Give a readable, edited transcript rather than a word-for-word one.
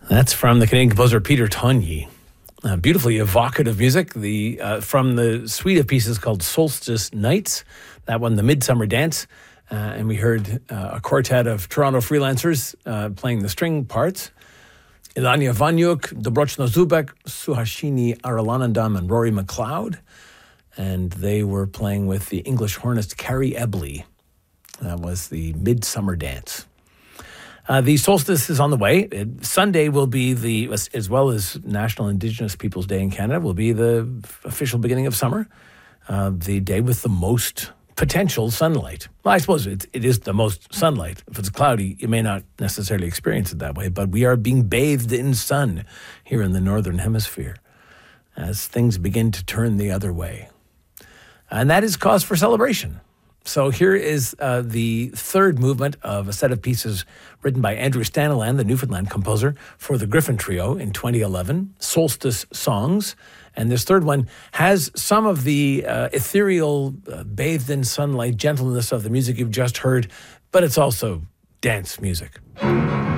That's from the Canadian composer Peter Tonyi. Beautifully evocative music from the suite of pieces called Solstice Nights, that one, the Midsummer Dance. And we heard a quartet of Toronto freelancers playing the string parts. Ilania Vanyuk, Dobrochno Zubek, Suhashini Aralanandam, and Rory McLeod. And they were playing with the English hornist Carrie Ebley. That was the Midsummer Dance. The solstice is on the way. Sunday will be as well as National Indigenous Peoples Day in Canada, will be the official beginning of summer. The day with the most potential sunlight. Well, I suppose it is the most sunlight. If it's cloudy, you may not necessarily experience it that way, but we are being bathed in sun here in the Northern Hemisphere as things begin to turn the other way. And that is cause for celebration. So here is the third movement of a set of pieces written by Andrew Staniland, the Newfoundland composer, for the Griffin Trio in 2011, Solstice Songs. And this third one has some of the ethereal, bathed in sunlight gentleness of the music you've just heard, but it's also dance music.